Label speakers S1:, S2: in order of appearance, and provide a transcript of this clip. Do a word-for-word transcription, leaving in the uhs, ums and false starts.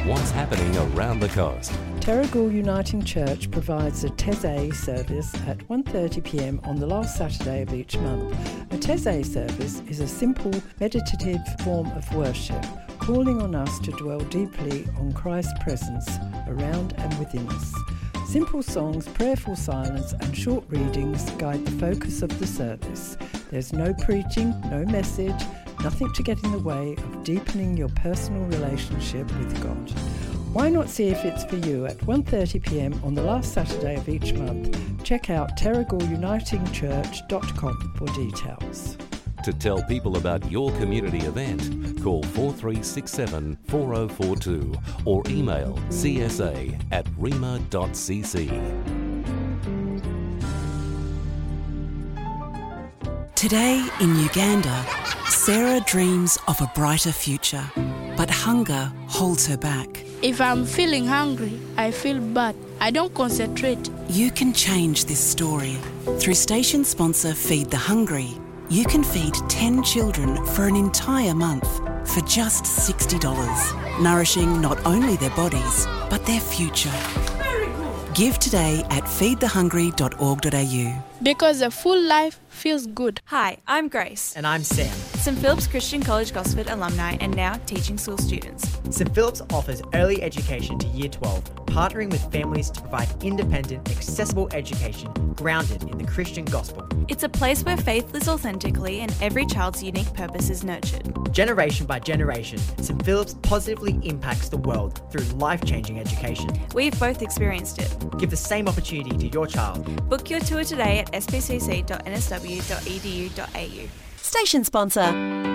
S1: what's happening around the coast.
S2: Terrigal Uniting Church provides a Taizé service at one thirty p m on the last Saturday of each month. A Taizé service is a simple meditative form of worship, calling on us to dwell deeply on Christ's presence around and within us. Simple songs, prayerful silence and short readings guide the focus of the service. There's no preaching, no message, nothing to get in the way of deepening your personal relationship with God. Why not see if it's for you at one thirty p m on the last Saturday of each month? Check out terrigal uniting church dot com for details.
S1: To tell people about your community event, call four three six seven, four oh four two or email c s a at rima dot c c.
S3: Today in Uganda, Sarah dreams of a brighter future, but hunger holds her back.
S4: If I'm feeling hungry, I feel bad. I don't concentrate.
S3: You can change this story. Through station sponsor Feed the Hungry, you can feed ten children for an entire month for just sixty dollars, nourishing not only their bodies, but their future. Give today at feed the hungry dot org dot a u.
S4: Because a full life feels good.
S5: Hi, I'm Grace.
S6: And I'm Sam.
S5: Saint Philip's Christian College Gosford alumni and now teaching school students.
S6: Saint Philip's offers early education to Year twelve, partnering with families to provide independent, accessible education grounded in the Christian gospel.
S5: It's a place where faith lives authentically and every child's unique purpose is nurtured.
S6: Generation by generation, Saint Philip's positively impacts the world through life-changing education.
S5: We've both experienced it.
S6: Give the same opportunity to your child.
S5: Book your tour today at s p c c dot n s w dot e d u dot a u.
S3: Station sponsor